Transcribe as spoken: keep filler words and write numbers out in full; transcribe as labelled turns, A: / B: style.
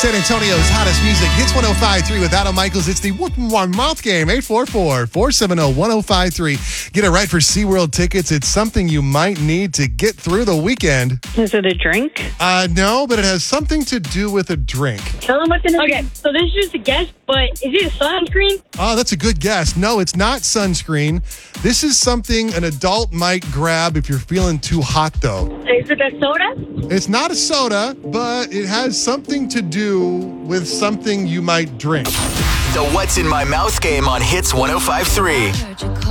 A: San Antonio's hottest music. Hits one oh five point three with Adam Michaels. It's the One Mouth Game. eight four four, four seven zero, one oh five three. Get it right for SeaWorld tickets. It's something you might need to get through the weekend.
B: Is it a drink?
A: Uh, no, but it has something to do with a drink.
C: Tell them what's in it. Okay, so this is just a guess, but is it a sunscreen?
A: Oh, that's a good guess. No, it's not sunscreen. This is something an adult might grab if you're feeling too hot, though.
C: Is it a soda?
A: It's not a soda, but it has something to do with something you might drink.
D: The What's in My Mouth game on Hits one oh five point three.